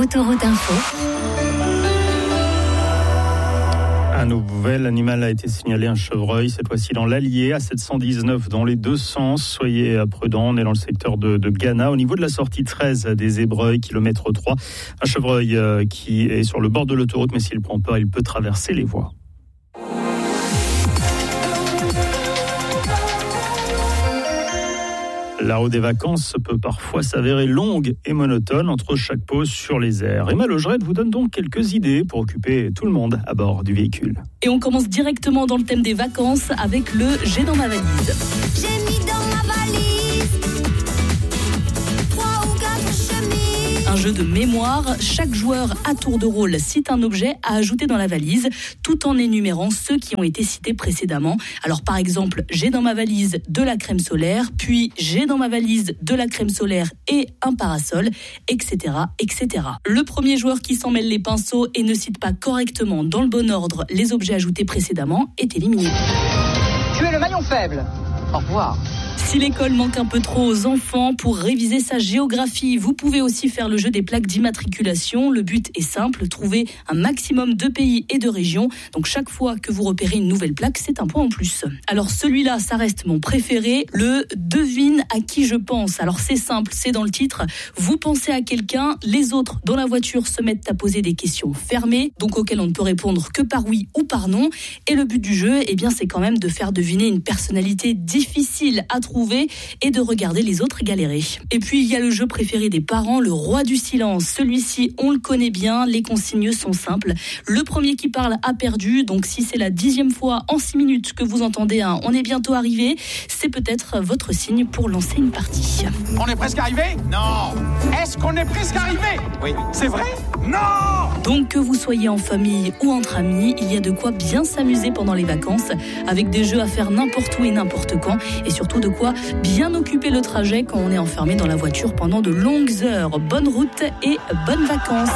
Autoroute Info. Un nouvel animal a été signalé, un chevreuil, cette fois-ci dans l'Allier, à 719 dans les deux sens. Soyez prudents, on est dans le secteur de Ghana, au niveau de la sortie 13 des Ébreuils, kilomètre 3. Un chevreuil qui est sur le bord de l'autoroute, mais s'il prend peur, il peut traverser les voies. La route des vacances peut parfois s'avérer longue et monotone entre chaque pause sur les aires. Emma Logerette vous donne donc quelques idées pour occuper tout le monde à bord du véhicule. Et on commence directement dans le thème des vacances avec le « J'ai dans ma valise ». J'ai mis dans ma valise 3 ou 4 chemises. Un jeu de mémoire, chaque joueur à tour de rôle cite un objet à ajouter dans la valise, tout en énumérant ceux qui ont été cités précédemment. Alors par exemple, j'ai dans ma valise de la crème solaire, puis j'ai dans ma valise de la crème solaire et un parasol, etc., etc. Le premier joueur qui s'en mêle les pinceaux et ne cite pas correctement dans le bon ordre les objets ajoutés précédemment est éliminé. Tu es le maillon faible. Au revoir. Si l'école manque un peu trop aux enfants, pour réviser sa géographie, vous pouvez aussi faire le jeu des plaques d'immatriculation. Le but est simple, trouver un maximum de pays et de régions. Donc chaque fois que vous repérez une nouvelle plaque, c'est un point en plus. Alors celui-là, ça reste mon préféré, le devine à qui je pense. Alors c'est simple, c'est dans le titre. Vous pensez à quelqu'un, les autres dans la voiture se mettent à poser des questions fermées, donc auxquelles on ne peut répondre que par oui ou par non. Et le but du jeu, c'est quand même de faire deviner une personnalité difficile à trouver et de regarder les autres galérer. Et puis il y a le jeu préféré des parents, le roi du silence. Celui-ci, on le connaît bien, les consignes sont simples. Le premier qui parle a perdu, donc si c'est la 10e fois en 6 minutes que vous entendez un « on est bientôt arrivé », c'est peut-être votre signe pour lancer une partie. On est presque arrivé ? Non. Est-ce qu'on est presque arrivé ? Oui. C'est vrai ? Non. Donc que vous soyez en famille ou entre amis, il y a de quoi bien s'amuser pendant les vacances, avec des jeux à faire n'importe où et n'importe quand, et surtout de quoi bien occuper le trajet quand on est enfermé dans la voiture pendant de longues heures. Bonne route et bonnes vacances.